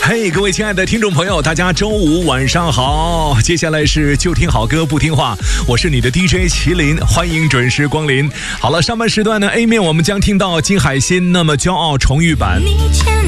嘿，各位亲爱的听众朋友，大家周五晚上好。接下来是就听好歌不听话，我是你的 DJ 麒麟，欢迎准时光临。好了，上半时段呢 A 面我们将听到金海心那么骄傲重遇版。